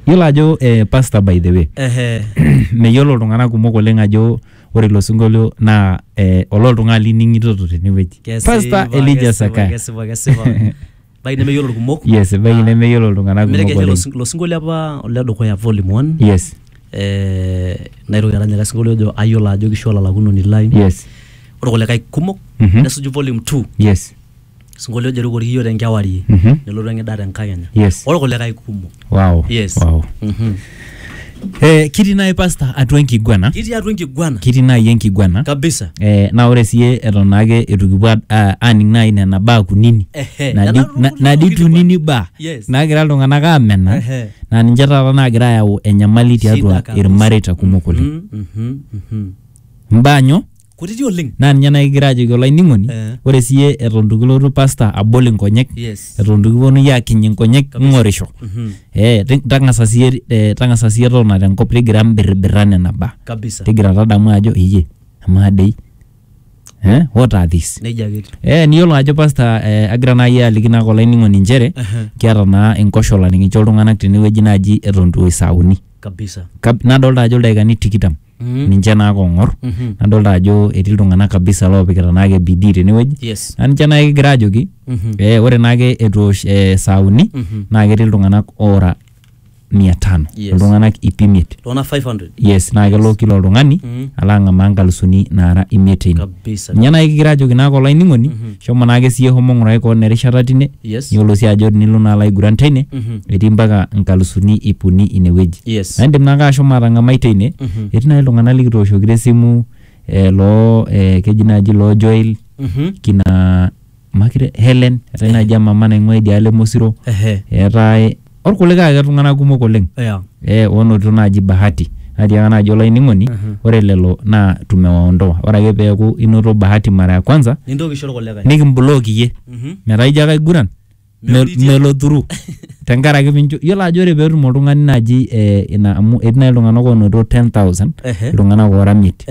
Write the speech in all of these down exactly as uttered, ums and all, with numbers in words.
Yiolo ajo eh, pastor by the way. Ehe. Meyiolo iltung'anak kumok oleng ajo ore ilo singolio naa eh, ololtung'ani lining'ito tenewueji. Pastor Elijah Sakaya. Kesipa kesipa. Bai nemeyiolo kumok. Yes, bai nemeyiolo iltung'anak kumok oleng. Mereke lo singolio apa ole dukuya volume one. Yes. Eh nairo yaranya singolio jo ayola ajo kisho lalakunoni line. Yes. Ore kulikai kumok nesuju volume two. Yes. Singolio jeri kori hiyo tenkewarie. Nelotu eng'ida tenkakenya. Yes. Ore kulikai kumok. Wow. Yes. Wow. Mhm. Eh kiti nai pastor atua enkiguana. Kiti atua enkiguana. Kiti nai enkiguana. Kabisa. Eh na ore siye eton naake etukipuo aning nai nena baa kunini. Nadi nadi tunini baa. Nagira iltung'anak aamena. Na ninche taata nagira ayau enyamali tiatua irmareita kumok oleng. Mhm. Mhm. Mbaa nyoo? Kutiti oleng. Na ninye nagira ajoki olainining'oni. Ore siye eton itu kilotu pastor abol inkonyek. Eton itu kiponu akiny inkonyek ng'orisho. Eh tang'asa siye tang'asa siye tona tenkop tigira mbiribira nena baa. Kabisa. Tigira tadamu ajo iye amaa dei. Eh what are these? Eh niyiolo ajo pastor eh, agira nai aliki naa olainining'oni njere kiata naa enkoshola nikincho iltung'anak tenewueji naaji eton itu isauni. Kabisa. Nadolta ajo ildaikani tikitam. Ninche naa kong'or. Nadolta ajo etii iltung'anak kabisa loopikita naake bidii tenewueji. Yes. Na ninche naake kigira ajoki eh ore naake etu eosh eh, sauni naa ketii iltung'anak ora mia tano. Iltung'anak ip imiet. Iltung'anak five hundred. Yes, naa kelo kila oltung'ani ala ang'amaa nkalusuni naara imiet teine. Kabisa. Ninye naake kigira ajoki naake olainining'oni shomo naake siye homo ng'urai koon erishata tine. Yes. Yiolo sii ajo tenilo naa aiguran teine etii mpaka nkalusuni ip uni inewueji. Yes. Na indim naake ashomo atang'amai teine etii nai iltung'anak likitooshokito esimu eh, loo eh, keji naaji loo Joel kina makire Helen etai naaji emama naing'ua idialo Mosiro. Eetai orkulikae ake tung'anak kumok oleng. Yeah. Eh onotito naaji bahati. Atiaka naaji olainining'oni ore lelo naa tumewaondoa. Ore ake peeku inoto bahati mara ya kwanza nintoki aisho irkulikae. Nikimblock iyie. Metaa ijo ake aiguran melo through. Tenkaraki mincho yiolo ajo ore peetum oltung'ani naaji eh, ina amu etii nai iltung'anak onoto ten thousand iltung'anak oora miet.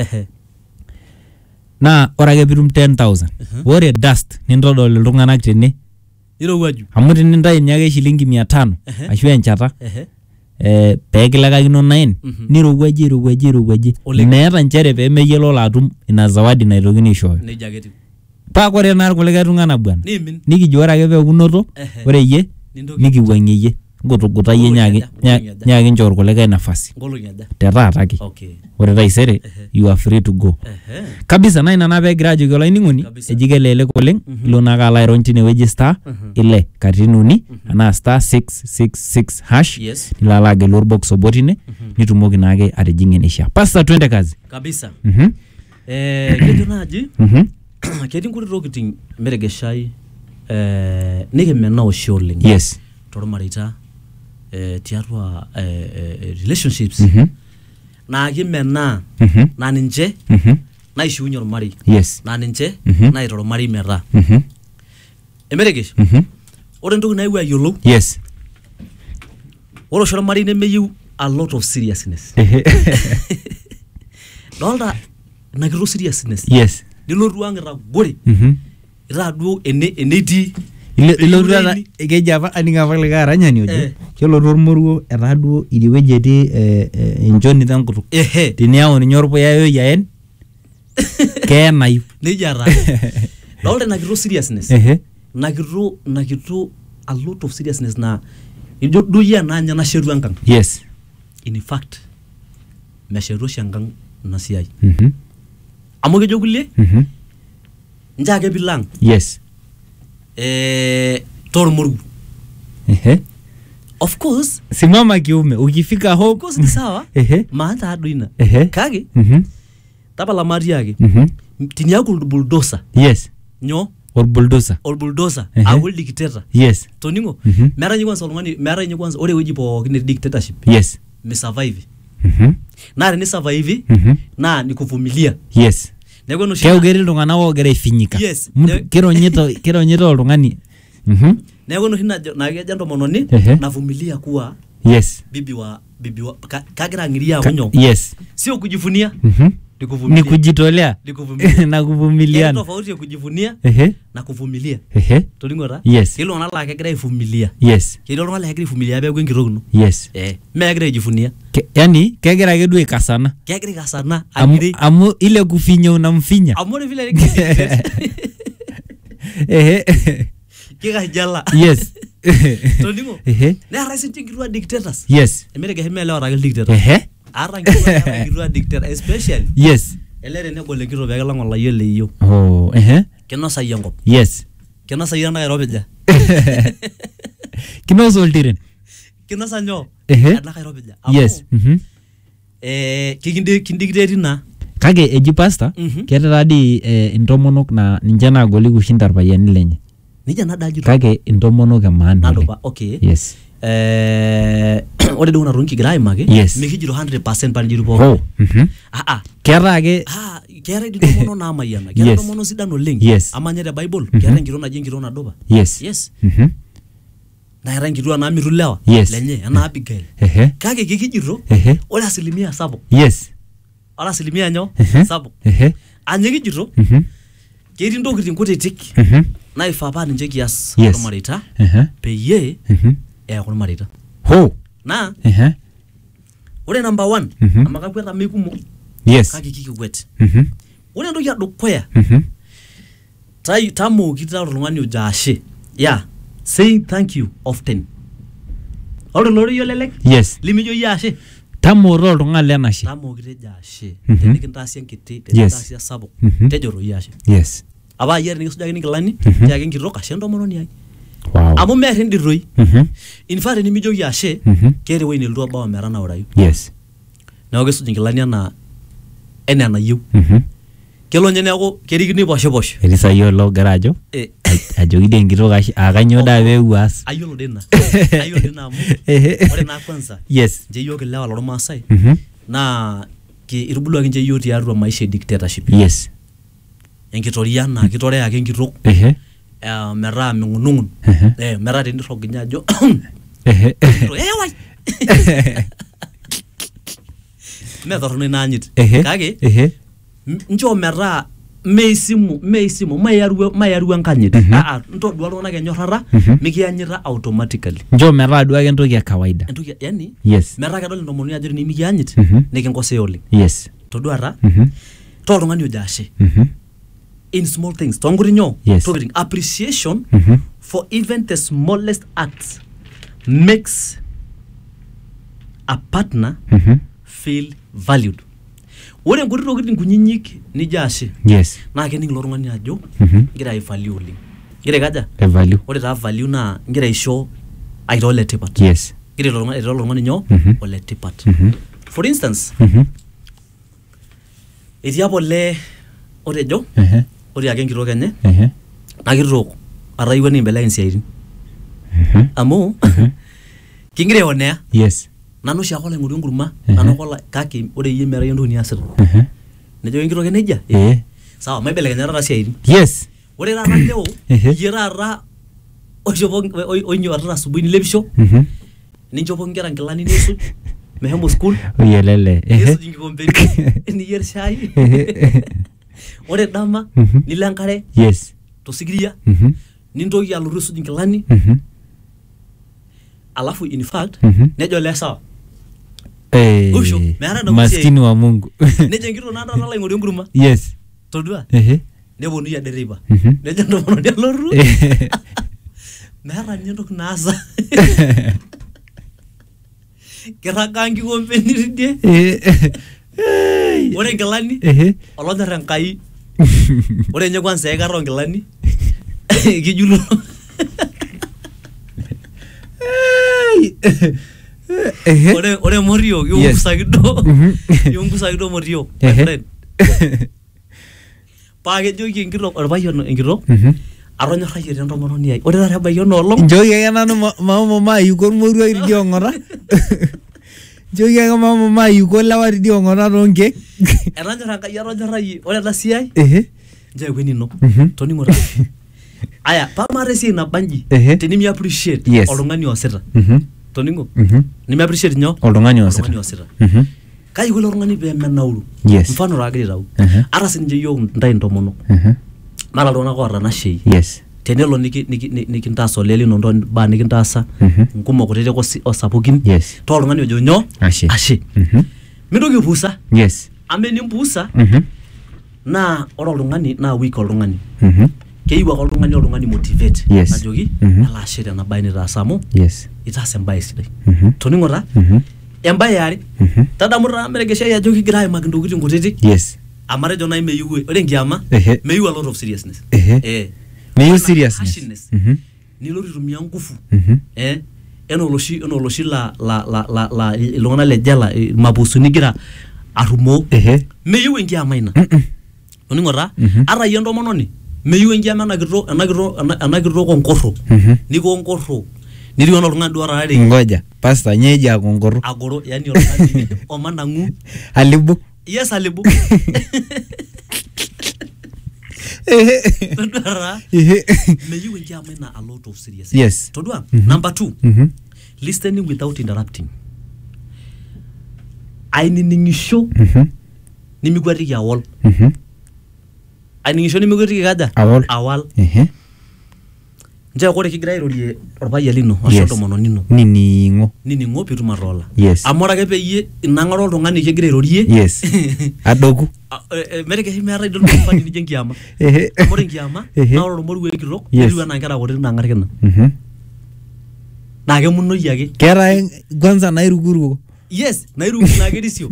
Naa ore ake piitum ten thousand ore dust nintodol iltung'anak tene. Irowuaju. Amu tenintai ninye ake shilingi mia tano ashu enchata. Eh peekilakakino nine nirowuaji irowuaji irowuaji. Meeta nchere peemeyiolo laatum ina zawadi naitokini aishooyo. Neija ake etiu. Paa ore naa irkulikae tung'anak bwana. Niimin. Nikijo ore ake peekunoto ore iyie nikiwuang'ie iyie. Ngutuguta iyie nyaaki nyaaki nchoo irkulikae nafasi. Ngolong'i aja. Tetaata ake. Okay. Ore taisere you are free to go. Kabisa naa ina naa peegira ajoki olainining'oni eji kelelek oleng ilo naake alo airony tinewueji star ile katitin uni anaa star six six six hash nilo alo agelu orbox obo tine nitumoki naake atijing'a eneishaa. Pastor twende kazi. Kabisa. Eh kejo naaji ketii nkuti tokiting meregeshai eh nikimenaa oshi oleng. Yes. Tormareita eh tiatua eh relationships naa kimenaa naa ninche naishiunye ormarei. Yes. Naa ninche naita ormarei metaa. Emeregesh. Ore entoki naewuo ayiolou. Yes. Ore oshi ormarei nemeyieu a lot of seriousness. Dolta ina kito seriousness. Yes. Nilotu ang' itagore. Itaa duo ene enetii. Ilotu ata keji apa aning apa likae aranyani ojo. Kelotu ormoruo etaa duo idiewueji etii enchoni tenkutuk. Teniyau ninye orpuyayo yaen keenayu. Nejia taa. Dolta ina kito seriousness. Ina kito ina kito a lot of seriousness na ijo duo yie naa nye nashetu enkang'. Yes. In fact meshetu oshi enkang' ina siai. Amu kejo kulie nche ake pilang'. Yes. Eh tormoruo. Of course simama kiume ukifika home. Of course ni sawa. Maata ado ina. Kake tapala matii ake. Tiniaku bulldozer. Yes. Nyo or bulldozer. Or bulldozer. Awul dictator. Yes. Toningo. Mera nye kwanza oltung'ani mera nye kwanza ore ewueji pookin ne dictatorship. Yes. Me survive. Na ni survive na ni kuvumilia. Yes. Neeku enoshi. Keugeri iltung'anak oogira aifinyika. Yes. Kironyito kironyito oltung'ani. Neeku enoshi naa keja ntomononi navumilia kuwa yes. bibi wa bibi wa kagira ang'iria akunyo. Yes. Sio kujifunia. ni kuvumilia. Ni kujitolea. Ni kuvumilia. Na kuvumiliana. Ni tofauti ya kujivunia Ehe. na kuvumilia. Ehe. Toningora? Yes. Kilo nala kegira ivumilia. Yes. Kilo nala kegira ivumilia beku enkirokino. Yes. Eh, me kegira ijivunia. Ke, yani kegira ake duo ikasana. Kegira ikasana Amu, agiri. amu ile kufinya unamfinya. Amore vile kegira. Ehe. Kika jala. Yes. Toningo? Ehe. Na raisi tingirwa dictators. Yes. Emereke heme lewa ragil dictator. Ehe. Ara ngirwa ngirwa dictator especially. Yes. Elere ne gole kiro peke lang olayo leyo. Oh, ehe. Kinosa yenkop. Yes. Kinosa yana Nairobi. Kinosa oltiren. Kinosa nyo. Ehe. Ana Nairobi. Yes. Mhm. Eh, kikinde kindikiteti na. Kake eji pasta, Mhm. keeta tadi eh, intomonok na ninche naagoli kushinda irpayiani lenye. Nija nadaji. Kake intomonok emaana oleng. Nadopa, okay. Yes. Eh, ore duo naton kigira aimaki. Yes. Mikijito one hundred percent panjiru pooki. Oh. Mhm. Ah ah. Keeta ake Ah, keetai di tomono naamayiana. Keetai Yes. tomono sidan oleng. Yes. Amanya te Bible. Mhm. Keetai enkito naji enkito nadopa. Yes. Yes. Mhm. Naetai enkituaa naamitu lewa. Yes. Lenye, enaa Abigail. Ehe. Kake kikijito, Ehe. ore asilimia sapuk. Yes. Ore asilimia nyoo? Ehe. Sapuk. Ehe. Anya kijito, Mhm. ketii ntokitin kutitik Mhm. naifaa paa ninche kias Yes. ormareita Ehe. peyie Mhm. eaku irmareita. Ho. Naa, Ehe. ore number one, Mhm. amu kakweta mekumok, Yes. kake kikikwet. Mhm. Ore entoki edukuya, Mhm. tai tamooki taa oltung'ani ojo ashe. Yeah, saying thank you often. Ore loriyo lelek, Yes. limijo yie ashe. Tamooro oltung'ani lenashe. Tamooki tejo ashe. Mhm. Tenikintaasi enkiti, Yes. tenikintaasi esapuk, Mhm. tejo toi ashe. Yes. Apa yie tenikisujakini nkilani, Mhm. tiaki enkitok ashe entomononi ai. Wow. Amu meer endirroi. Mhm. In fact tenimijoki ashe, Mhm. keeta ewueji nelotu abau ometanaurayu. Yes. Neeku kisuj inkilani enaa enaa enayieu. Mhm. Kelo nye neeku kerikino iposhiposh. Etii saai ologira ajo Eh, ajoki dii enkitok ashe aa kanyoo daa peewuo aas. ayiolo dii ina. Ayiolo dii ina amu Ehe. ore naa kwanza Yes. nche yiok ilewa lormaasai Mhm. naa ki- itubuluaki nche yiok tiatua maisha e dictatorship. Yes. Enkitoria naa kitorea ake enkitok Ehe. eh, metaa ming'unung'un. Ehe. Eh, metaa tenirrog ninye ajo Ehe. eh wai. Mee torrono ina anyit. Ehe. Kake Ehe. m- nchoo metaa meisimu meisimu mayaru mayaru enkanyit. Mhm. Ah ah, ntodua iltung'anak enyorrata Mhm. mikianyita automatically. Njoo metaa duo ake entoki e kawaida. Entoki yani Yes. metaa kedol intomononi ajo tenimikianyit Mhm. nikinkosea oleng. Yes. Todua taa Mhm. too oltung'ani ojo ashe Mhm. in small things toonkuti nyoo Yes. tokitin appreciation Mhm. for even the smallest acts makes a partner Mhm. feel valued. Ore nkuti tokitin kunyinyik nijo ashe Yes. naa kening ilo tung'ani ajo Mhm. ngira aivalue oleng. Ngira aikaja? A value. Ore taa value naa ngira aisho aitaa oletipat. Yes. Ngira ilo tung'ani aitaa ilo tung'ani nyoo Mhm. oletipat. Mhm. For instance, Mhm. etii apa olee otejo Ehe. ore ake enkitok enye Ehe. naa kitok atayiewua nikimbelekeny isiaitin Mhm. amu Mhm. kingira aionea Yes. nanu oshi ake olo aing'oru enkurma Mhm. nanu ake olo kake ore iyie meeta iyie entoki niasita Ehe. nejo enkitok e nejia Eh. sawa maibelekenyata taata isiaitin Yes. ore taata leo Ehe. iyie taata oishopo oi- oinyiototo asubuhi nilepisho Mhm. ninchopo nkera nkilani nisuj meshomo school Oyelele. Ehe. nisuj nkikompeni niyierr shai Ehe. ore dama Mhm. nilo enkare Yes. tosikiria Mhm. nintoki alotu aisuj nkilani Mhm. alafu in fact Mhm. nejo olee sawa Eh. Usho, meeta nabo Maskini wa Mungu. nejo enkitok naa taata alo aing'oru enkurma Yes. todua Ehe. neponunui ade teipa Mhm. nejo entomononi alotu Ehe. meeta ninye entoki naasa kirragaa nkikompeni tidie Eh. ore nkilani Ehe. olonyorr Enkai ore nye kwanza eikata onkilani kijulo Ehe. ore ore morio Yes. yongusaki do Mhm. yongusaki do morio my Ehe. friend paa kejoki enkitok orpayian enkitok Mhm. atonyorrayie entomononi ai ore taata ebaiki enoolong Njooki ake nanu ma- mama maayuko ormoruo tidie ong'ota. Njooki ake mama maayuko lewa tidie ong'ota toonkeek. etanyorra Enkai atonyorrayie ore ena siai Ehe. nchoo ekwenino Mhm. toning'o taa aya paa maata esiai nabanji Ehe. tenimi appreciate Yes. oltung'ani oosita Mhm. toning'o Mhm. nimi appreciate nyoo Oltung'ani oltung'ani oosita. oosita Mhm. kai kulo tung'ani pee menauru Yes. mfano ragira tau Uh-huh. ara sinje yiok ntai ntomonok Mhm. mara iltung'anak oota nashei Yes. tenelo niki niki nikintaasa oleli nondo ba nikintaasa Mhm. nkumok kutitik osi- osapukin Yes. to oltung'ani ojo nyoo Ashe. ashe Mhm. mintoki puusa Yes. ame nimpuusa Mhm. naa ore oltung'ani naa weak oltung'ani Mhm. keyieu ake oltung'ani oltung'ani motivate Yes. najoki Mhm. ala ashe tena baye nitaasa amu Yes. itaasa embaye sidai Mhm. toning'o taa Mhm. embaye are Mhm. tadamu taa meregeshai ajo kigira aimaki ntokitin kutitik Yes. amatejo nai meyieu ore enkiama Ehe. meyieu a lot of seriousness Ehe. eh Meyieu Ena seriousness. harshness. Mhm. nilotu aitumia nguvu Mhm. eh ena oloshi ena oloshi la la la la, la iltung'anak le jela mapusuni gira arumoo Ehe. meyieu enkiama ina Mhm. oning'o taa Mhm. ata yie entomononi meyieu enkiama ena kitok ena kitok ena- ena kitok onkorro Mhm. nikonkorro nitiu enaa oltung'ani duo otarare Ngoja. Pastor nyeji akongoro. agoro yani oltung'ani omanang'u Alibu. yes alibu Ehe. todua Ehe. meyieu enkiama ina a lot of seriousness Yes. todua Mhm. number two Mhm. listening without interrupting ainining'isho Mhm. nimikwatiki awol Mhm. ainining'isho nimikwatiki kaja Awol. awal Ehe. njoo ore kigira airorie orpayian lino ashu Yes. entomononi ino Nining'o. nining'o piitum atoola Yes. amu ore ake peyie inang'are oltung'ani kigira airorie Yes. Adoku. metekeshi meetai duo oltung'ani nijo enkiama Ehe. amu ore enkiama Ehe. naa ore ormoruo kitok Yes. netiu enaa nkera kutitik naang'arikina Mhm. naa kemunoi ake Keeta kwanza nairukuruko. yes nairuki naa kerisio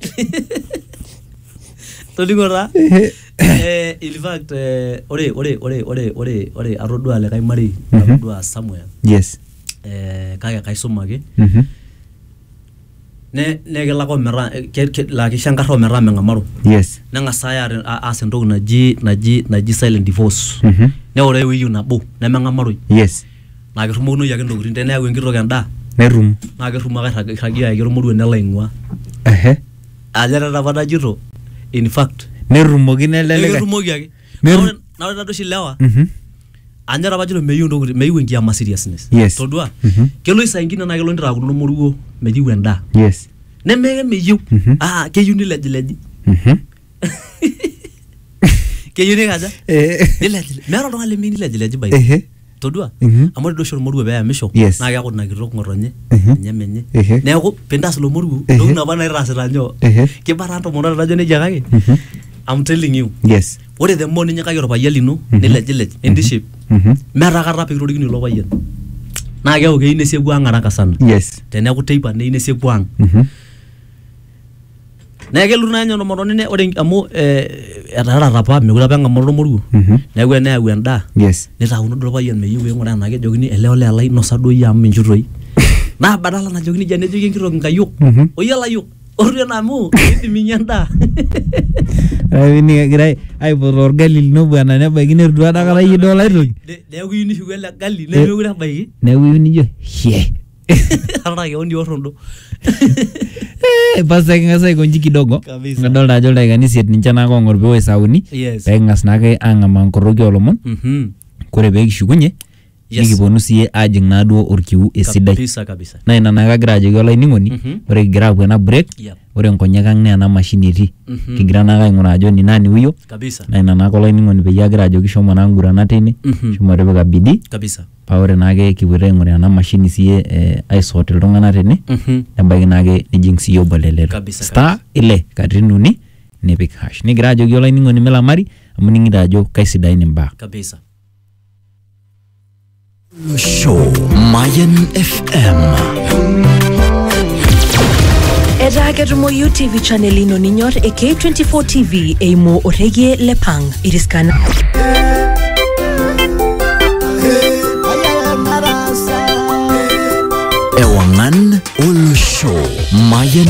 toning'o taa Ehe. eh in fact eh ore ore ore ore ore ore atodua likae marei Mhm. atodua somewhere Yes. eh kake kaisuma ake Mhm. ne nekilako metaa ke- ke- laa kisho enkarna metaa meng'amaru Yes. neng'as aya aas entoki naji naji naji silent divorce Mhm. neoroo ewueji nabo nemeng'amaroi Yes. naa kerumokinoi ake ntokitin teneyau enkitok endaa Nerum. naa kerumo ake irrag- irragie ake ormoruo nelo aing'ua Ehe. ajo tata apa najito in fact Nerumoki neleleka. kerumoki ake Neru- Na ore- na ore taduo oshi lewa Mhm. anya apa jito meyieu ntokitin meyieu enkiama seriousness Yes. todua Mhm. kelo saa ingine naa kelo nitarakuno ormoruo meyieu endaa Yes. nemeke meyieu Mhm. ah keyieu nilejileji Mhm. keyieu nikaja Ehe. nilejilej meeta oltung'ani lemeyieu nilejileji bai Ehe. todua Mhm. amu ore duo oshi ormoruo peeyamisho Yes. naa keeku ina kitok ng'otonye Mhm. enye menye Ehe. neeku pintaas ilo moruo Ehe. ntokitin apa naitaasita nyoo Ehe. kibara ntomonok najo nejia kake Mhm. I'm telling you Yes. ore the more ninyikaki orpayian lino Mhm. nilejilej entiship Mhm. meeta kata pikirorikino ilo payian naa keeku keyieu nesieku ang' haraka sana Yes. teneeku teipa neyieu nesieku ang' Mhm. naa kelotu naa ninye entomononi ne ore amu eh, etaarata apa mekure apa eng'amaru ormoruo Mhm. neeku eneyau endaa Yes. nitauno duo orpayian meyieu peing'uraa enaa kejokini ele olee lai nosa duo iyie amu minchutoi naa badala najokini jia nejoki enkitok inkayiok Mhm. oyiolo ayiok oru ena amu idim inye endaa Aini egirai aipoto orgali lino bwana nebaiki netu adakata yie dol aitoki. Ne- neeku iyieu nishuku ele gali nemekure ebaiki Neeku iyieu nijo hie. ata keon diorrondo Eh, basi king'as aikonji kidogo. Kabisa. Nadolta ajo ildaikani isiet ninche naake ong'or pee esauni. yes Peking'as naake ang'amaa nkoroki olomon. mhm Kore pee kishukunye Yes. nikiponu siye ajing naaduo orkiu esidai. kabisa kabisa Na ina naa kagira ajoki olainining'oni Mhm. ore kigira apuo ena break Yep. ore nkonyek ang' naa ena mashini etii. Mhm. Kigira naake aing'uraa ajo ni nani huyo. kabisa Na ina naake olainining'oni peyie agira ajoki shomo naa ngurana teine. Mhm. Shomo tipika bidii. kabisa Paa ore naake kipuoito aing'uraa ena mashini siye eh, aisort iltung'anak tene. mhm Nebaiki naake nijing siye obo lelero. Kabisa, Star ile katitin uni nipik hash. Nigira ajoki olainining'oni milamari amu ning'ito ajo kaisidain imbaa. kabisa Show Mayan F M. Etaa ketumoyu T V channel ino ninyor e K twenty-four T V eimu orekie le Pang. Iriskana Ewangan Ulu Show Mayan